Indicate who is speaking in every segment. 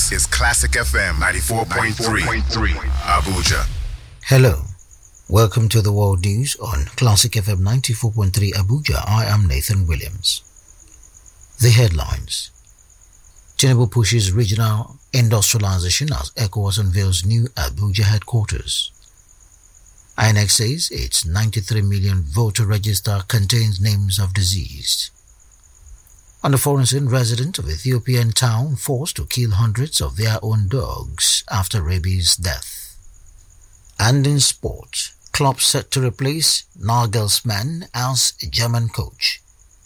Speaker 1: This is Classic FM 94.3 Abuja.
Speaker 2: Hello. Welcome to the World News on Classic FM 94.3 Abuja. I am Nathan Williams. The headlines. Tinubu pushes regional industrialization as ECOWAS unveils new Abuja headquarters. INEC says its 93 million voter register contains names of deceased. On the foreign scene, resident of Ethiopian town forced to kill hundreds of their own dogs after rabies death. And in sport, club set to replace Nagelsmann as German coach.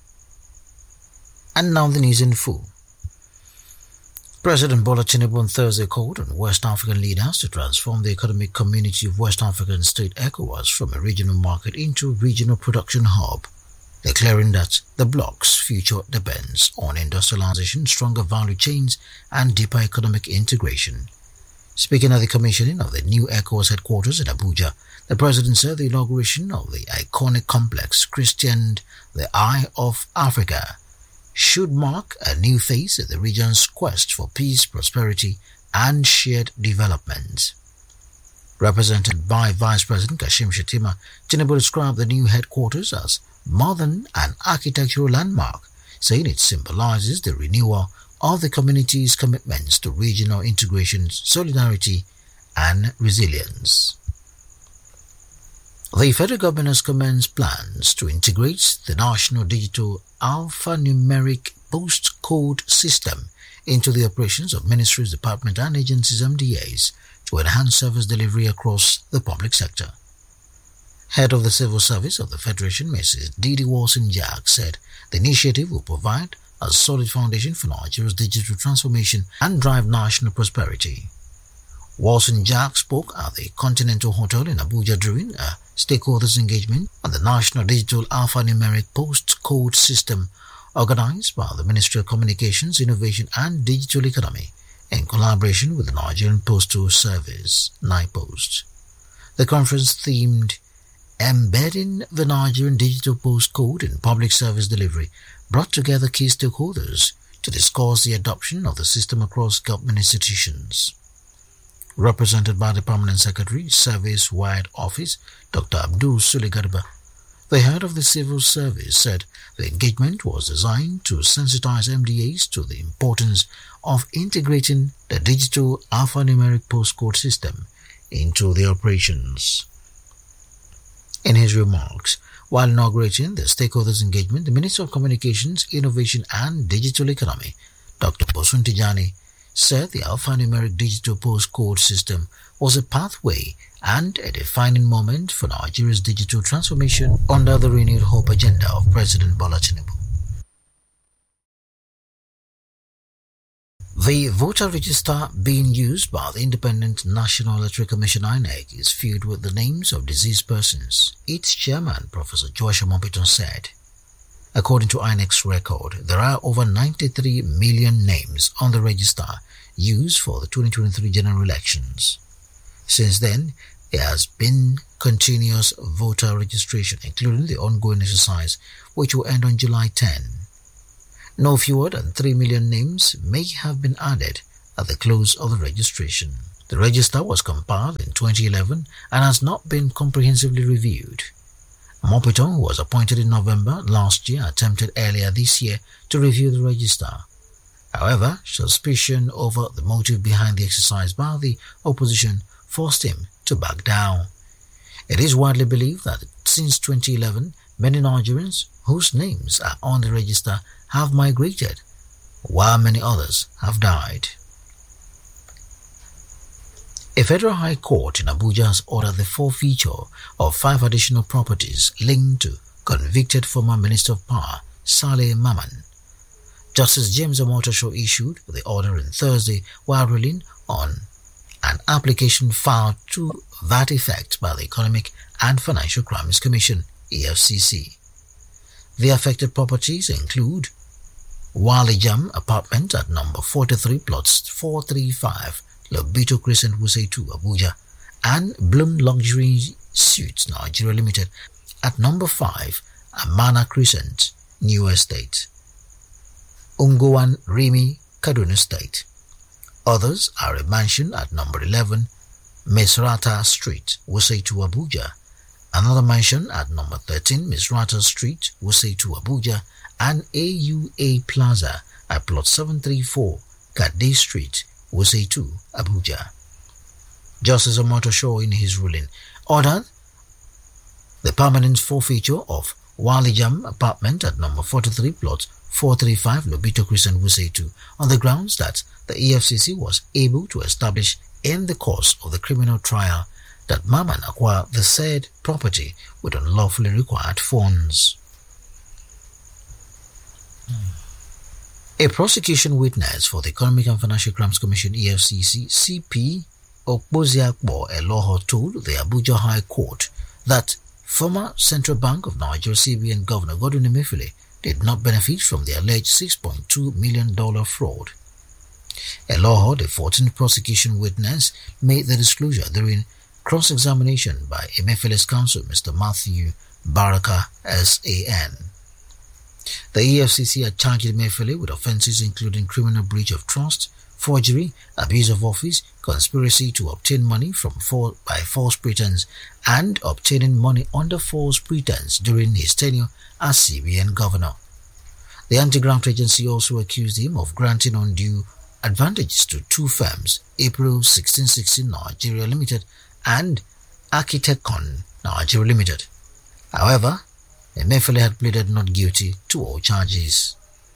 Speaker 2: And now the news in full. President Bola Tinubu on Thursday called on West African leaders to transform the economic community of West African state ECOWAS from a regional market into a regional production hub, declaring that the bloc's future depends on industrialization, stronger value chains, and deeper economic integration. Speaking at the commissioning of the new ECOWAS headquarters in Abuja, the president said the inauguration of the iconic complex, christened the Eye of Africa, should mark a new phase in the region's quest for peace, prosperity, and shared development. Represented by Vice President Kashim Shettima, Tinubu described the new headquarters as more than an architectural landmark, saying it symbolizes the renewal of the community's commitments to regional integration, solidarity, and resilience. The federal government has commenced plans to integrate the National Digital Alphanumeric Postcode System into the operations of ministries, departments, and agencies (MDAs) to enhance service delivery across the public sector. Head of the Civil Service of the Federation, Mrs. Didi Walson-Jack, said the initiative will provide a solid foundation for Nigeria's digital transformation and drive national prosperity. Walson-Jack spoke at the Continental Hotel in Abuja during a stakeholders engagement on the National Digital Alphanumeric Postcode System organized by the Ministry of Communications, Innovation and Digital Economy in collaboration with the Nigerian Postal Service, NIPOST. The conference themed Embedding the Nigerian Digital Postcode in Public Service Delivery brought together key stakeholders to discuss the adoption of the system across government institutions. Represented by the Permanent Secretary, Service-Wide Office, Dr. Abdul Sule Garba, the head of the Civil Service said the engagement was designed to sensitize MDAs to the importance of integrating the digital alphanumeric postcode system into their operations. In his remarks, while inaugurating the stakeholders engagement, the Minister of Communications, Innovation and Digital Economy, Dr. Bosun Tijani, said the alphanumeric digital postcode system was a pathway and a defining moment for Nigeria's digital transformation under the renewed hope agenda of President Bola Tinubu. The voter register being used by the Independent National Electoral Commission (INEC) is filled with the names of deceased persons, its chairman, Professor Joshua Mopiton, said. According to INEC's record, there are over 93 million names on the register used for the 2023 general elections. Since then, there has been continuous voter registration, including the ongoing exercise, which will end on July 10. No fewer than 3 million names may have been added at the close of the registration. The register was compiled in 2011 and has not been comprehensively reviewed. Mopiton, who was appointed in November last year, attempted earlier this year to review the register. However, suspicion over the motive behind the exercise by the opposition forced him to back down. It is widely believed that since 2011, many Nigerians whose names are on the register have migrated, while many others have died. A federal high court in Abuja has ordered the forfeiture of 5 additional properties linked to convicted former Minister of Power, Saleh Maman. Justice James Omotosho issued the order on Thursday while ruling on an application filed to that effect by the Economic and Financial Crimes Commission, EFCC. The affected properties include Walijam apartment at number 43 plots 435 Lobito Crescent Wuse 2 Abuja and Bloom Luxury Suites Nigeria Limited at number 5 Amana Crescent, New Estate. Ungowan Rimi, Kaduna State. Others are a mansion at number 11, Misrata Street, Wuse to Abuja, another mansion at number 13, Misrata Street, Wuse to Abuja, and AUA Plaza at plot 734, Kade Street, Wuse to Abuja. Justice Omotosho, in his ruling, ordered the permanent forfeiture of Walijam apartment at number 43, plot 435, Lobito Crescent, Wuse 2, on the grounds that the EFCC was able to establish in the course of the criminal trial that Mamman acquired the said property with unlawfully required funds. A prosecution witness for the Economic and Financial Crimes Commission EFCC, CP Okpoziakbo Eloho, told the Abuja High Court that former Central Bank of Nigeria CBN Governor Godwin Emefiele did not benefit from the alleged $6.2 million fraud. Eloho, the 14th prosecution witness, made the disclosure during cross-examination by Emefiele's counsel, Mr. Matthew Baraka S.A.N. The EFCC had charged Emefiele with offences including criminal breach of trust, forgery, abuse of office, conspiracy to obtain money by false pretense, and obtaining money under false pretense during his tenure as CBN governor. The anti-graft agency also accused him of granting undue advantages to two firms, April 1616 Nigeria Limited and Architectcon Nigeria Limited. However, Emefiele had pleaded not guilty to all charges.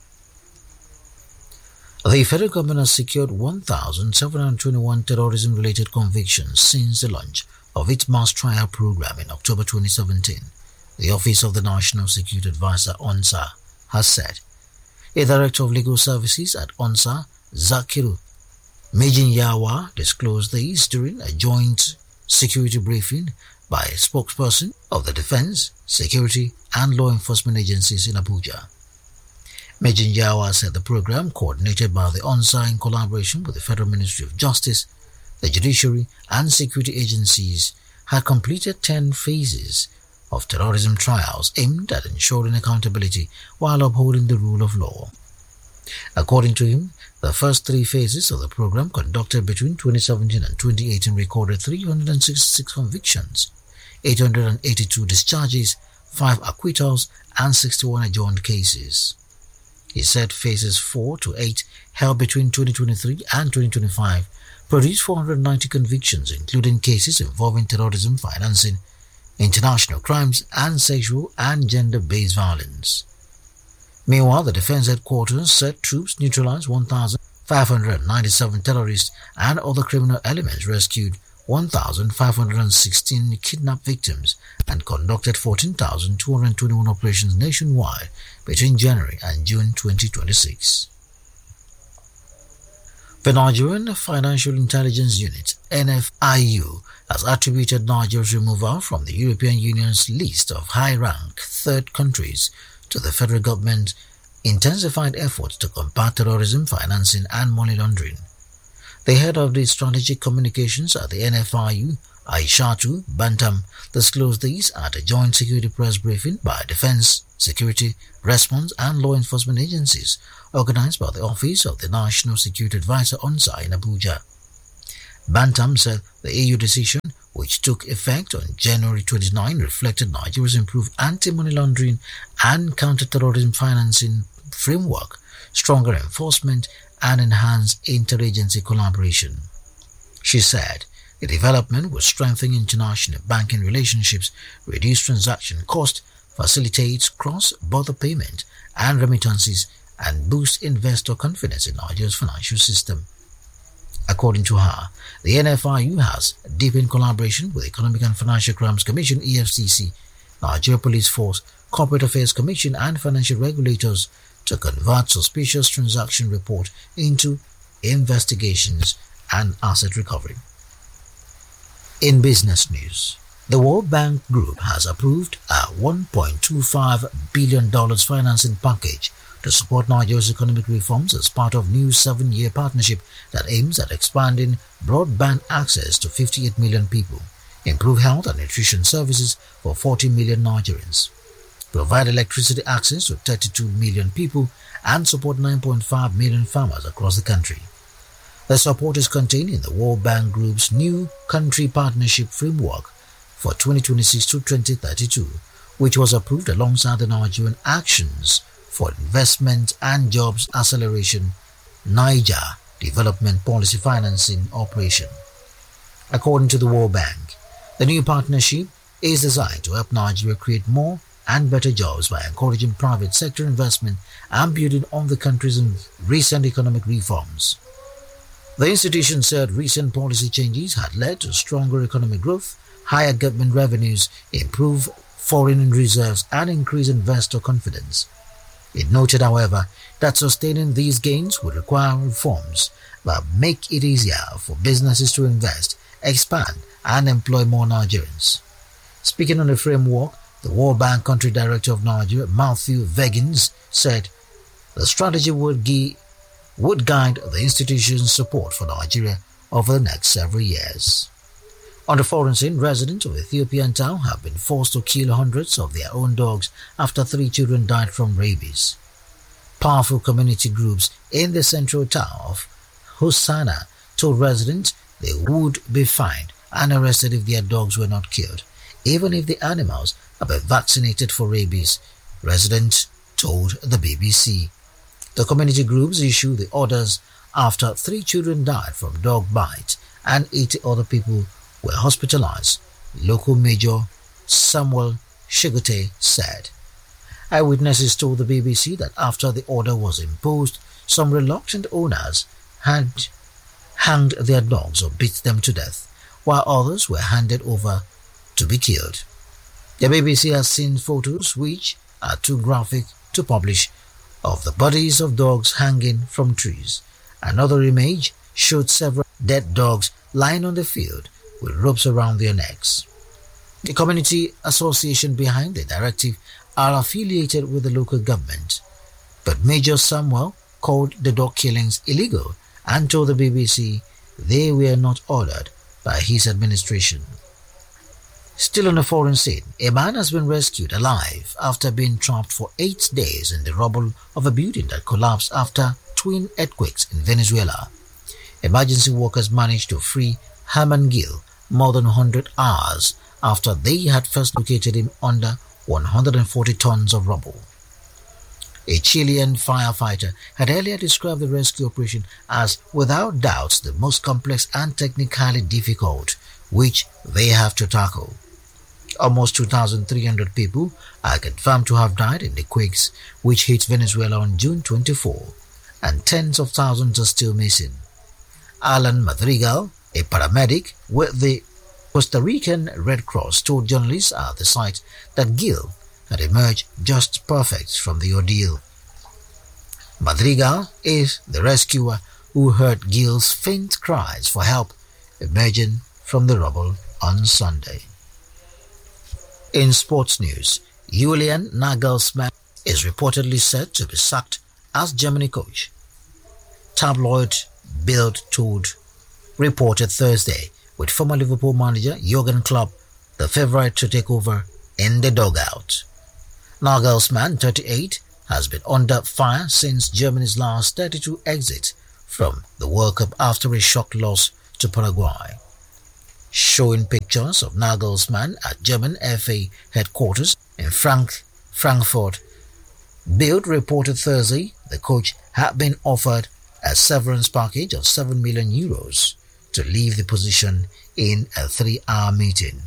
Speaker 2: The federal government has secured 1,721 terrorism-related convictions since the launch of its mass trial program in October 2017, the Office of the National Security Advisor, ONSA, has said. A director of legal services at ONSA, Zakiru Mejinyawa, disclosed this during a joint security briefing by a spokesperson of the Defense, Security and Law Enforcement Agencies in Abuja. Mejinyawa said the program, coordinated by the ONSA in collaboration with the Federal Ministry of Justice, the Judiciary and Security Agencies, had completed 10 phases of terrorism trials aimed at ensuring accountability while upholding the rule of law. According to him, the first 3 phases of the program, conducted between 2017 and 2018, recorded 366 convictions, 882 discharges, 5 acquittals, and 61 adjourned cases. He said phases 4 to 8, held between 2023 and 2025, produced 490 convictions, including cases involving terrorism financing, international crimes, and sexual and gender-based violence. Meanwhile, the Defense Headquarters said troops neutralized 1,597 terrorists and other criminal elements, rescued 1,516 kidnapped victims, and conducted 14,221 operations nationwide between January and June 2026. The Nigerian Financial Intelligence Unit, NFIU, has attributed Nigeria's removal from the European Union's list of high-rank third countries to the federal government's intensified efforts to combat terrorism financing and money laundering. The head of the strategic communications at the NFIU, Aishatu Bantam, disclosed these at a joint security press briefing by Defense, Security, Response and Law Enforcement Agencies organized by the Office of the National Security Advisor, ONSA, in Abuja. Bantam said the EU decision, which took effect on January 29, reflected Nigeria's improved anti-money laundering and counter-terrorism financing framework, stronger enforcement, and enhanced interagency collaboration. She said the development will strengthen international banking relationships, reduce transaction costs, facilitates cross-border payment and remittances, and boost investor confidence in Nigeria's financial system. According to her, the NFIU has deepened collaboration with the Economic and Financial Crimes Commission (EFCC), Nigeria Police Force, Corporate Affairs Commission, and financial regulators to convert suspicious transaction report into investigations and asset recovery. In business news, the World Bank Group has approved a $1.25 billion financing package to support Nigeria's economic reforms as part of new 7-year partnership that aims at expanding broadband access to 58 million people, improve health and nutrition services for 40 million Nigerians, provide electricity access to 32 million people, and support 9.5 million farmers across the country. The support is contained in the World Bank Group's new country partnership framework for 2026 to 2032, which was approved alongside the Nigerian Actions for Investment and Jobs Acceleration (NIJA) Development Policy Financing Operation. According to the World Bank, the new partnership is designed to help Nigeria create more and better jobs by encouraging private sector investment and building on the country's recent economic reforms. The institution said recent policy changes had led to stronger economic growth, higher government revenues, improved foreign reserves, and increased investor confidence. It noted, however, that sustaining these gains would require reforms that make it easier for businesses to invest, expand, and employ more Nigerians. Speaking on the framework, the World Bank Country Director of Nigeria, Matthew Veggins, said the strategy would guide the institution's support for Nigeria over the next several years. On the foreign scene, residents of Ethiopian town have been forced to kill hundreds of their own dogs after 3 children died from rabies. Powerful community groups in the central town of Hosanna told residents they would be fined and arrested if their dogs were not killed, even if the animals have been vaccinated for rabies, residents told the BBC. The community groups issued the orders after 3 children died from dog bites and 80 other people were hospitalized, local Major Samuel Shigote said. Eyewitnesses told the BBC that after the order was imposed, some reluctant owners had hanged their dogs or beat them to death, while others were handed over to be killed. The BBC has seen photos which are too graphic to publish of the bodies of dogs hanging from trees. Another image showed several dead dogs lying on the field with ropes around their necks. The community association behind the directive are affiliated with the local government, but Major Samuel called the dog killings illegal and told the BBC they were not ordered by his administration. Still on the foreign scene, a man has been rescued alive after being trapped for 8 days in the rubble of a building that collapsed after twin earthquakes in Venezuela. Emergency workers managed to free Herman Gill more than 100 hours after they had first located him under 140 tons of rubble. A Chilean firefighter had earlier described the rescue operation as without doubt the most complex and technically difficult which they have to tackle. Almost 2,300 people are confirmed to have died in the quakes which hit Venezuela on June 24, and tens of thousands are still missing. Alan Madrigal, a paramedic with the Costa Rican Red Cross, told journalists at the site that Gill had emerged just perfect from the ordeal. Madrigal is the rescuer who heard Gill's faint cries for help emerging from the rubble on Sunday. In sports news, Julian Nagelsmann is reportedly set to be sacked as Germany coach. Tabloid Bild reported Thursday, with former Liverpool manager Jurgen Klopp the favourite to take over in the dugout. Nagelsmann, 38, has been under fire since Germany's last 32 exit from the World Cup after a shock loss to Paraguay. Showing pictures of Nagelsmann at German FA headquarters in Frankfurt, Bild reported Thursday the coach had been offered a severance package of €7 million to leave the position in a 3-hour meeting.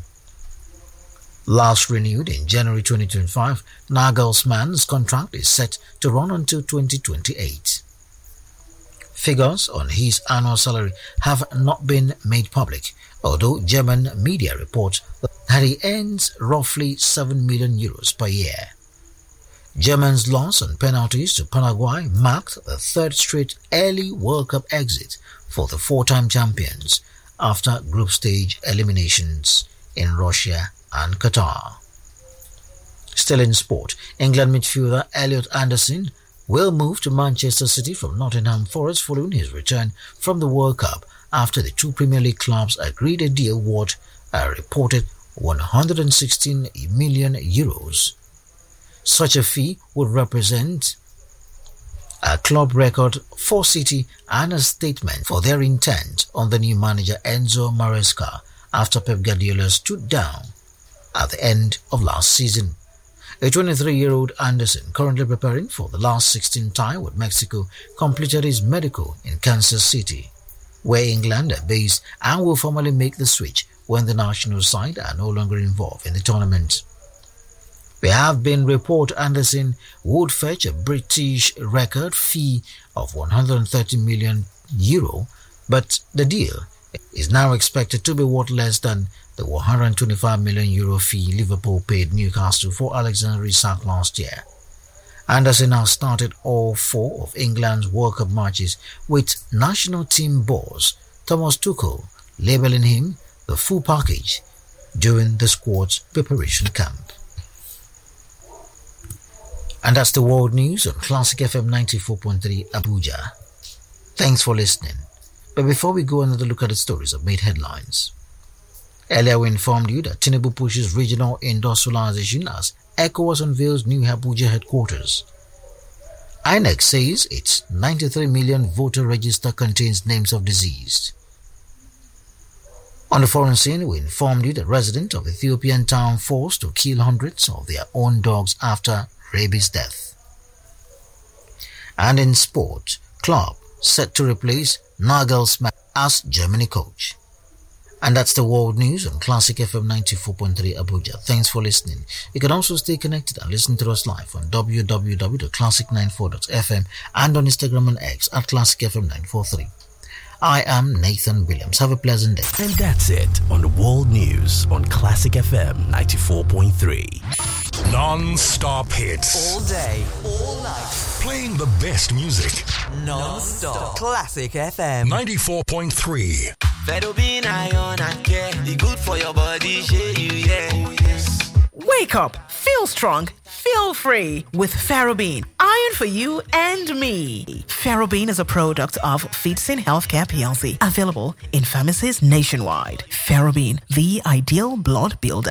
Speaker 2: Last renewed in January 2025, Nagelsmann's contract is set to run until 2028. Figures on his annual salary have not been made public, although German media report that he earns roughly €7 million per year. Germany's loss on penalties to Paraguay marked the third straight early World Cup exit for the 4-time champions after group stage eliminations in Russia and Qatar. Still in sport, England midfielder Elliot Anderson will move to Manchester City from Nottingham Forest following his return from the World Cup after the 2 Premier League clubs agreed a deal worth a reported €116 million. Such a fee would represent a club record for City and a statement for their intent on the new manager Enzo Maresca after Pep Guardiola stood down at the end of last season. A 23-year-old Anderson, currently preparing for the last 16 tie with Mexico, completed his medical in Kansas City, where England are based, and will formally make the switch when the national side are no longer involved in the tournament. There have been reports Anderson would fetch a British record fee of €130 million, but the deal is now expected to be worth less than the €125 million fee Liverpool paid Newcastle for Alexander Isak last year. Anderson has started all 4 of England's World Cup matches, with national team boss Thomas Tuchel labelling him the full package during the squad's preparation camp. And that's the world news on Classic FM 94.3 Abuja. Thanks for listening. But before we go, another look at the stories that made headlines. Earlier we informed you that Tinubu pushes regional industrialization as ECOWAS unveils new Abuja headquarters. INEC says its 93 million voter register contains names of deceased. On the foreign scene, we informed you that residents of Ethiopian town forced to kill hundreds of their own dogs after rabies death. And in sport, Klopp set to replace Nagelsmann as Germany coach. And that's the world news on Classic FM 94.3 Abuja. Thanks for listening. You can also stay connected and listen to us live on www.classic94.fm and on Instagram and X at Classic FM 943. I am Nathan Williams. Have a pleasant day.
Speaker 3: And that's it on the world news on Classic FM 94.3.
Speaker 1: Non-stop hits.
Speaker 4: All day, all night.
Speaker 1: Playing the best music.
Speaker 4: Non-stop. Classic FM
Speaker 1: 94.3.
Speaker 5: Ferrobin iron and care. It's good for your body, shey you, yeah. Oh, yes.
Speaker 6: Wake up, feel strong, feel free with Ferrobin. Iron for you and me. Ferrobin is a product of Feetsin Healthcare PLC. Available in pharmacies nationwide. Ferrobin, the ideal blood builder.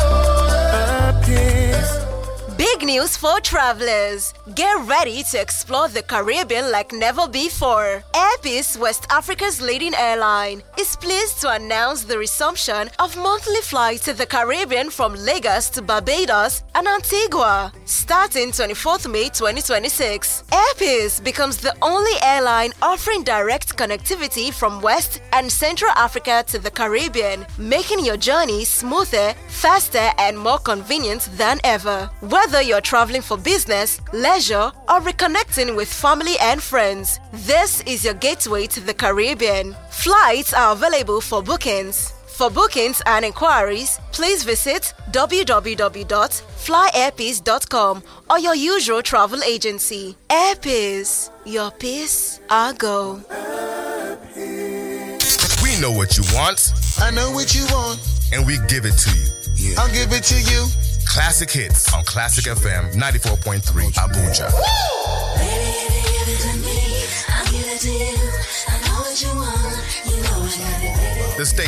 Speaker 7: Big news for travelers. Get ready to explore the Caribbean like never before. Air Peace, West Africa's leading airline, is pleased to announce the resumption of monthly flights to the Caribbean from Lagos to Barbados and Antigua, starting 24th May 2026. Air Peace becomes the only airline offering direct connectivity from West and Central Africa to the Caribbean, making your journey smoother, faster, and more convenient than ever. Whether you're traveling for business, leisure, or reconnecting with family and friends, this is your gateway to the Caribbean. Flights are available for bookings. For bookings and inquiries, please visit www.flyairpeace.com or your usual travel agency. Airpeace, your peace, our go.
Speaker 1: We know what you want.
Speaker 8: I know what you want.
Speaker 1: And we give it to you.
Speaker 8: Yeah. I'll give it to you.
Speaker 1: Classic hits on Classic FM 94.3 Abuja. The station